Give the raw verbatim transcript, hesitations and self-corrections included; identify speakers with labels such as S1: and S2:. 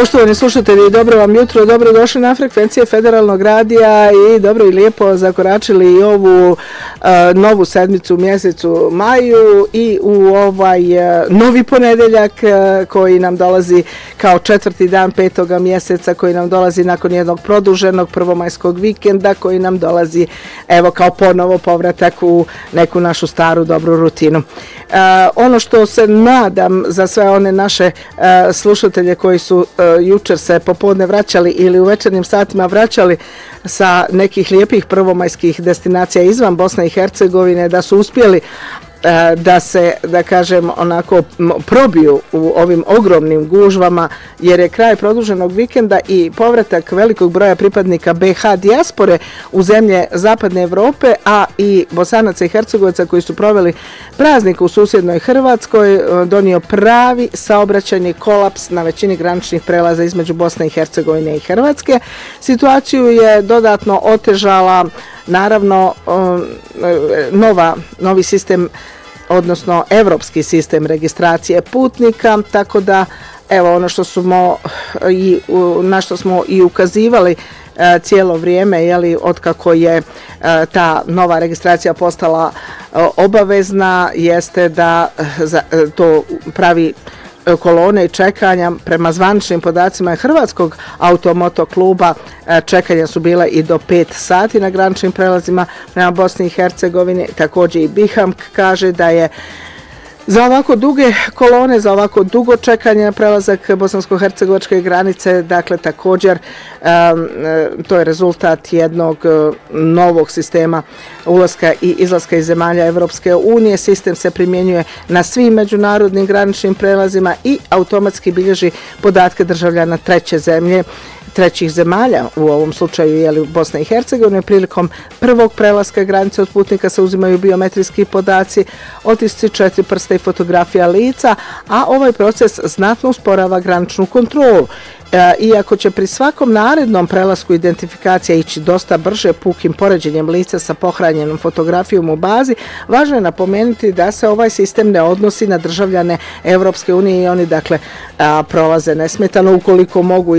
S1: Poštovani slušatelji, dobro vam jutro, dobro došli na frekvencije Federalnog radija i dobro i lijepo zakoračili i ovu uh, novu sedmicu u mjesecu maju i u ovaj uh, novi ponedeljak uh, koji nam dolazi kao četvrti dan petoga mjeseca, koji nam dolazi nakon jednog produženog prvomajskog vikenda, koji nam dolazi evo kao ponovo povratak u neku našu staru dobru rutinu. Uh, ono što se nadam za sve one naše uh, slušatelje koji su uh, jučer se popodne vraćali ili u večernjim satima vraćali sa nekih lijepih prvomajskih destinacija izvan Bosne i Hercegovine, da su uspjeli da se, da kažem, onako probiju u ovim ogromnim gužvama, jer je kraj produženog vikenda i povratak velikog broja pripadnika B H dijaspore u zemlje zapadne Evrope, a i Bosanaca i Hercegovaca koji su proveli praznik u susjednoj Hrvatskoj, donio pravi saobraćajni kolaps na većini graničnih prelaza između Bosne i Hercegovine i Hrvatske. Situaciju je dodatno otežala naravno nova, novi sistem, odnosno evropski sistem registracije putnika, tako da evo ono što smo i na što smo i ukazivali cijelo vrijeme, jeli, otkako je ta nova registracija postala obavezna, jeste da to pravi kolone i čekanja. Prema zvaničnim podacima Hrvatskog automoto kluba čekanja su bila i do pet sati na graničnim prelazima prema Bosni i Hercegovini. Također i Biham kaže da je za ovako duge kolone, za ovako dugo čekanje na prelazak bosansko-hercegovačke granice, dakle također um, to je rezultat jednog uh, novog sistema ulaska i izlaska iz zemalja Evropske unije. Sistem se primjenjuje na svim međunarodnim graničnim prelazima i automatski bilježi podatke državljana treće zemlje, trećih zemalja, u ovom slučaju je li Bosna i Hercegovina. Prilikom prvog prelaska granice od putnika se uzimaju biometrijski podaci, otisci četiri prsta i fotografija lica, a ovaj proces znatno usporava graničnu kontrolu. E, iako će pri svakom narednom prelasku identifikacija ići dosta brže pukim poređenjem lica sa pohranjenom fotografijom u bazi, važno je napomenuti da se ovaj sistem ne odnosi na državljane Evropske unije i oni dakle a, prolaze nesmetano ukoliko mogu